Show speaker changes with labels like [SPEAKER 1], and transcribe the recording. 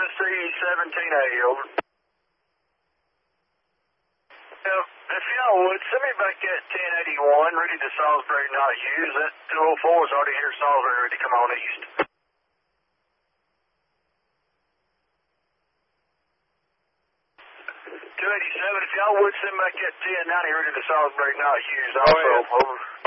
[SPEAKER 1] Tennessee 1780, over. If y'all would, send me back that 1081, ready to Salisbury, not used. That 204 is already here, Salisbury, ready to come on east. 287, if y'all would, send back that 1090, ready to Salisbury, not used, also, over.